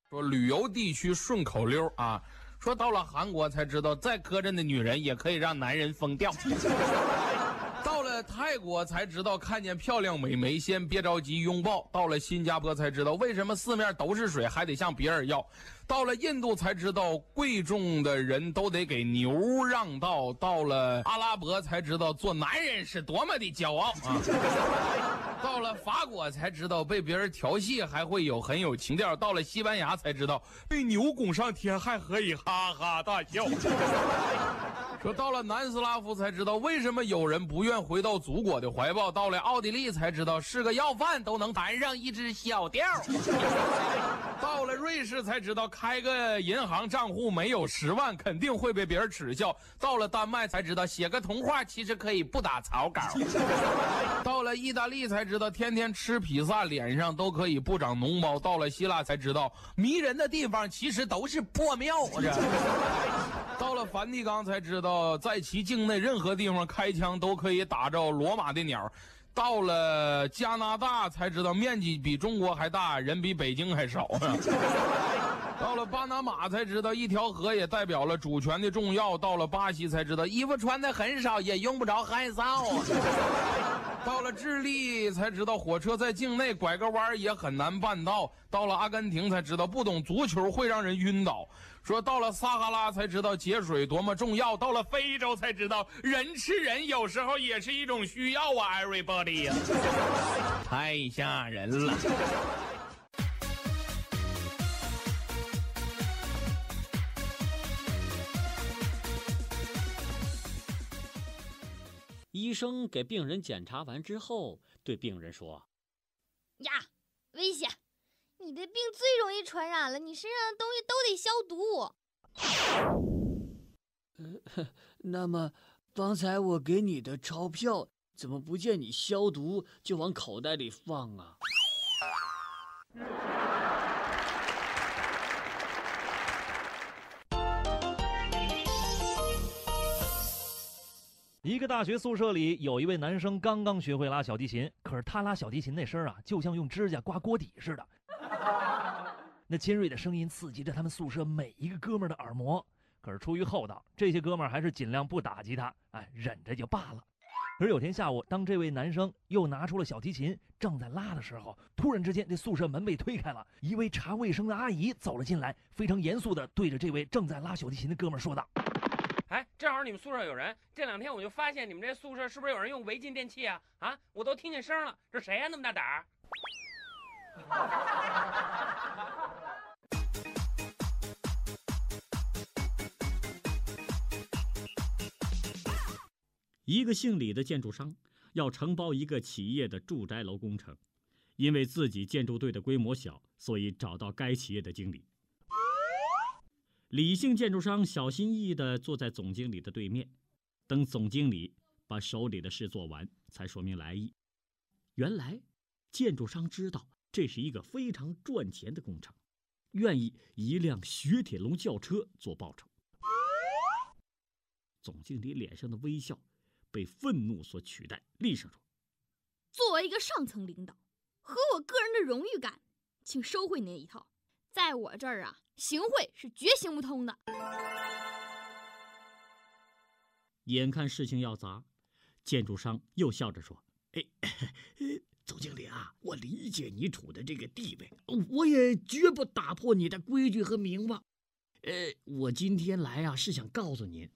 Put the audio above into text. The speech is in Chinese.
说旅游地区顺口溜啊，说到了韩国才知道，再磕碜的女人也可以让男人疯掉。到了泰国才知道，看见漂亮美眉先别着急拥抱。到了新加坡才知道，为什么四面都是水还得向别人要。到了印度才知道，贵重的人都得给牛让道。到了阿拉伯才知道，做男人是多么的骄傲啊。到了法国才知道，被别人调戏还会很有情调。到了西班牙才知道，被牛拱上天还可以哈哈大笑。说到了南斯拉夫才知道，为什么有人不愿回到祖国的怀抱。到了奥地利才知道，是个要饭都能弹上一只小调。到了瑞士才知道，开个银行账户没有10万肯定会被别人耻笑。到了丹麦才知道，写个童话其实可以不打草稿。到了意大利才知道，天天吃披萨脸上都可以不长脓包。到了希腊才知道，迷人的地方其实都是破庙。到了梵蒂冈才知道，在其境内任何地方开枪都可以打着罗马的鸟。到了加拿大才知道，面积比中国还大，人比北京还少。到了巴拿马才知道，一条河也代表了主权的重要。到了巴西才知道，衣服穿的很少也用不着汗臊。到了智利才知道，火车在境内拐个弯也很难办到。到了阿根廷才知道，不懂足球会让人晕倒。说到了撒哈拉才知道节水多么重要。到了非洲才知道，人吃人有时候也是一种需要啊 ，everybody 呀，太吓人了。 医生给病人检查完之后，对病人说：“ 呀，危险！你的病最容易传染了，你身上的东西都得消毒。” 那么刚才我给你的钞票，怎么不见你消毒就往口袋里放啊？ 一个大学宿舍里，有一位男生刚刚学会拉小提琴，可是他拉小提琴那声啊，就像用指甲刮锅底似的。那尖锐的声音刺激着他们宿舍每一个哥们儿的耳膜。可是出于厚道，这些哥们儿还是尽量不打击他，忍着就罢了。而有天下午，当这位男生又拿出了小提琴，正在拉的时候，突然之间，这宿舍门被推开了，一位查卫生的阿姨走了进来，非常严肃地对着这位正在拉小提琴的哥们儿说道：“ 哎，正好你们宿舍有人，这2天我就发现你们这宿舍是不是有人用违禁电器啊？我都听见声了，这谁呀那么大胆儿？” 一个姓李的建筑商要承包一个企业的住宅楼工程，因为自己建筑队的规模小，所以找到该企业的经理。李姓建筑商小心翼翼地坐在总经理的对面，等总经理把手里的事做完，才说明来意。原来，建筑商知道这是一个非常赚钱的工程，愿意以一辆雪铁龙轿车做报酬。总经理脸上的微笑被愤怒所取代，厉声说：“ 作为一个上层领导，和我个人的荣誉感，请收回你那一套。在我这儿行贿是绝行不通的。” 眼看事情要砸，建筑商又笑着说：“总经理啊，我理解你处的这个地位，我也绝不打破你的规矩和名望。我今天来是想告诉您，